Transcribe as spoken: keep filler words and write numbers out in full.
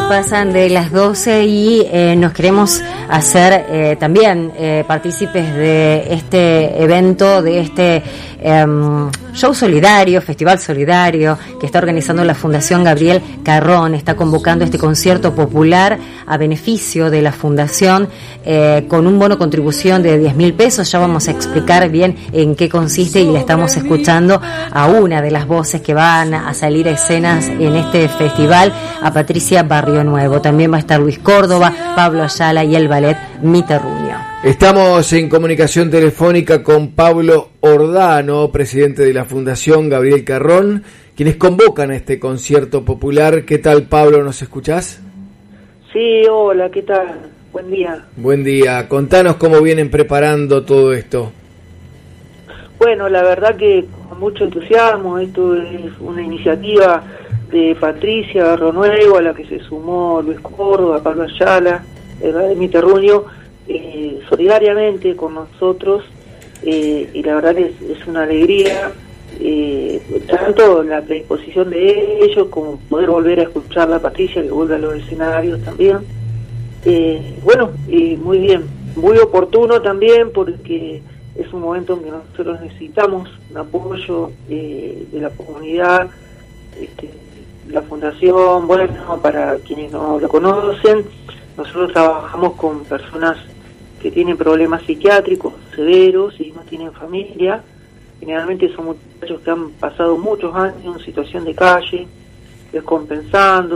Pasan de las doce y eh, nos queremos hacer eh, también eh, partícipes de este evento, de este eh, show solidario, festival solidario que está organizando la Fundación Gabriel Carrón. Está convocando este concierto popular a beneficio de la Fundación eh, con un bono contribución de diez mil pesos. Ya vamos a explicar bien en qué consiste y le estamos escuchando a una de las voces que van a salir a escenas en este festival, a Patricia Barrio Nuevo. También va a estar Luis Córdoba, Pablo Ayala y el ballet Mi Terruño. Estamos en comunicación telefónica con Pablo Ordano, presidente de la Fundación Gabriel Carrón, quienes convocan a este concierto popular. ¿Qué tal, Pablo? ¿Nos escuchás? Sí, hola, ¿qué tal? Buen día. Buen día. Contanos cómo vienen preparando todo esto. Bueno, la verdad que con mucho entusiasmo. Esto es una iniciativa de Patricia Barrio Nuevo, a la que se sumó Luis Córdoba, Pablo Ayala, el de Mi Terruño, eh, solidariamente con nosotros, eh, y la verdad que es, es una alegría, eh, tanto la predisposición de ellos como poder volver a escucharla a Patricia, que vuelve a los escenarios también. Eh, bueno, y muy bien, muy oportuno también, porque es un momento en que nosotros necesitamos un apoyo eh, de la comunidad. Este, la fundación, bueno, para quienes no lo conocen, nosotros trabajamos con personas que tienen problemas psiquiátricos severos y no tienen familia. Generalmente son muchachos que han pasado muchos años en situación de calle, descompensando,